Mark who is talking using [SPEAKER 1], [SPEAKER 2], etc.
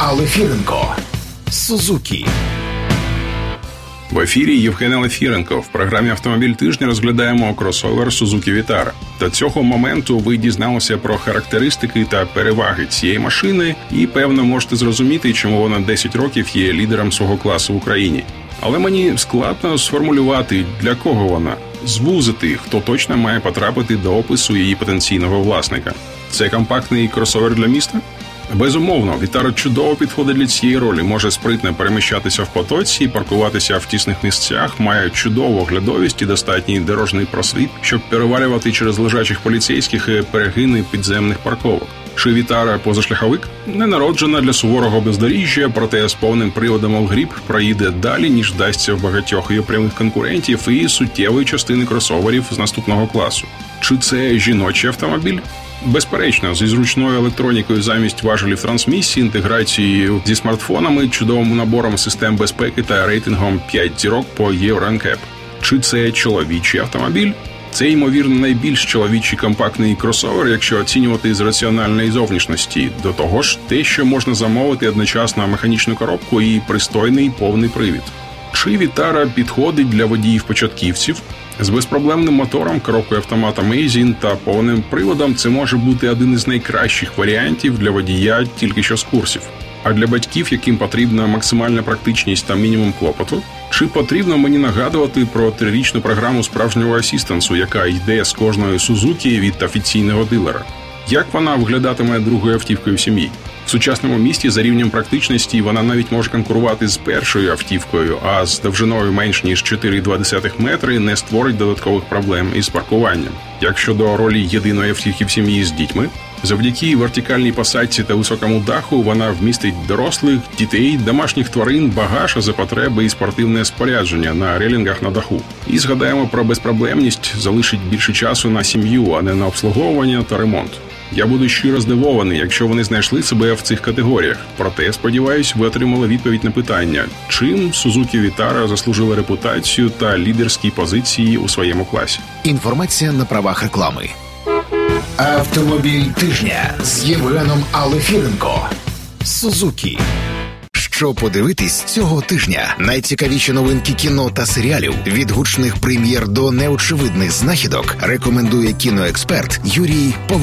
[SPEAKER 1] Алефіренко. Сузукі.
[SPEAKER 2] В ефірі Євген Алефіренко. В програмі «Автомобіль тижня» розглядаємо кросовер Suzuki Vitara. До цього моменту ви дізналися про характеристики та переваги цієї машини і, певно, можете зрозуміти, чому вона 10 років є лідером свого класу в Україні. Але мені складно сформулювати, для кого вона, звузити, хто точно має потрапити до опису її потенційного власника. Це компактний кросовер для міста? Безумовно, Vitara чудово підходить для цієї ролі, може спритно переміщатися в потоці, паркуватися в тісних місцях, має чудову оглядовість і достатній дорожній просвіт, щоб перевалювати через лежачих поліцейських і перегини підземних парковок. Чи Vitara позашляховик? Не народжена для суворого бездоріжжя, проте з повним приводом all-grip проїде далі, ніж вдасться в багатьох її прямих конкурентів і суттєвої частини кросоверів з наступного класу. Чи це жіночий автомобіль? Безперечно, зі зручною електронікою замість важелів трансмісії, інтеграцією зі смартфонами, чудовим набором систем безпеки та рейтингом 5 зірок по Euro NCAP. Чи це чоловічий автомобіль? Це, ймовірно, найбільш чоловічий компактний кросовер, якщо оцінювати з раціональної зовнішності. До того ж, те, що можна замовити одночасно механічну коробку і пристойний повний привід. Чи Vitara підходить для водіїв-початківців? З безпроблемним мотором, коробкою автомата Amazing та повним приводом це може бути один із найкращих варіантів для водія тільки що з курсів. А для батьків, яким потрібна максимальна практичність та мінімум клопоту? Чи потрібно мені нагадувати про 3-річну програму справжнього асістансу, яка йде з кожної Suzuki від офіційного дилера? Як вона виглядатиме другою автівкою в сім'ї? В сучасному місті за рівнем практичності вона навіть може конкурувати з першою автівкою, а з довжиною менш ніж 4,2 метри не створить додаткових проблем із паркуванням. Як щодо ролі єдиної автівки в сім'ї з дітьми? Завдяки вертикальній посадці та високому даху вона вмістить дорослих, дітей, домашніх тварин, багаж, а за потреби і спортивне спорядження на релінгах на даху. І згадаємо про безпроблемність, залишить більше часу на сім'ю, а не на обслуговування та ремонт. Я буду щиро здивований, якщо вони знайшли себе в цих категоріях. Проте, сподіваюсь, ви отримали відповідь на питання, чим Suzuki Vitara заслужила репутацію та лідерські позиції у своєму класі.
[SPEAKER 1] Інформація на правах реклами. Автомобіль тижня з Євгеном Алефіренко. Сузукі. Що подивитись цього тижня? Найцікавіші новинки кіно та серіалів, від гучних прем'єр до неочевидних знахідок, рекомендує кіноексперт Юрій Поволоцький.